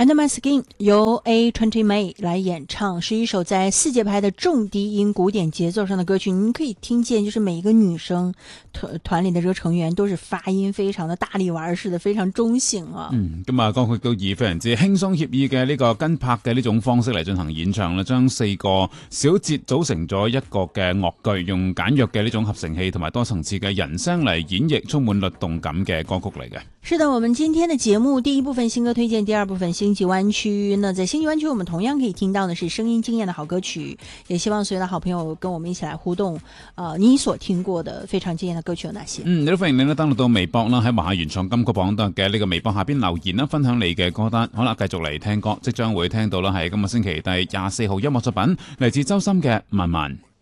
Under My Skin 由 A20 May 来演唱，是一首在4节拍的重低音古典节奏上的歌曲。你可以聽見，就是每一個女生團裏的這個成員都是發音非常的大力丸似的，非常中性啊。 咁啊，歌曲都以非常之輕鬆愜意嘅呢個跟拍嘅呢種方式嚟進行演唱啦，將4個小節組成咗一個嘅樂句，用簡約嘅呢種合成器同埋多層次嘅人聲嚟演繹充滿律動感嘅歌曲嚟嘅。 是的，我們今天的節目第一部分新歌推薦，第二部分星際灣區。那在星際灣區，我們同樣可以聽到的是聲音驚豔的好歌曲，也希望所有的好朋友跟我們一起來互動。你所聽過的非常驚豔的歌曲有哪些？ 你都歡迎你登錄到微博啦，喺華夏原創金曲榜嘅呢個微博下邊留言啦，分享你嘅歌單。好啦，繼續嚟聽歌，即將會聽到啦，係今個星期第24號音樂作品，嚟自周深嘅《慢慢》。